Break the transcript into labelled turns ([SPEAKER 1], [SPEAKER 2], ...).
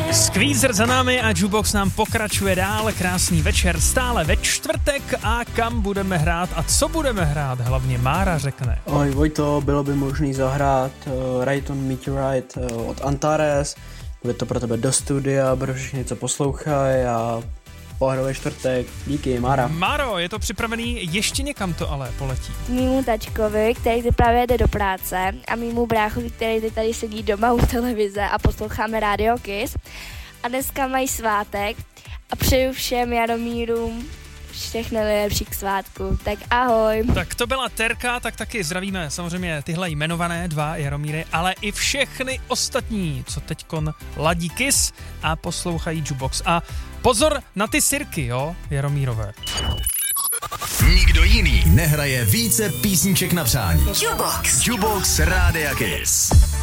[SPEAKER 1] Squeezer za námi a Jukebox nám pokračuje dál. Krásný večer, stále ve čtvrtek a kam budeme hrát a co budeme hrát, hlavně Mára řekne.
[SPEAKER 2] Oj Vojto, bylo by možný zahrát Rayton Meteorite od Antares. Bude to pro tebe do studia, budeš něco poslouchaj a pohledový čtvrtek. Díky, Mára.
[SPEAKER 1] Máro, je to připravený, ještě někam to ale poletí.
[SPEAKER 3] Mýmu tačkovi, který teď právě jde do práce, a mýmu bráchovi, který teď tady sedí doma u televize a posloucháme Radio Kiss. A dneska mají svátek a přeju všem Jaromírům všechno nejlepší k svátku. Tak ahoj.
[SPEAKER 1] Tak to byla Terka, tak taky zdravíme samozřejmě tyhle jmenované dva Jaromíry, ale i všechny ostatní, co teďkon ladí Kiss a poslouchají Jukebox. A pozor na ty sirky, jo, Jaromírové.
[SPEAKER 4] Nikdo jiný nehraje více písniček na přání. Jukebox Rádia Kiss.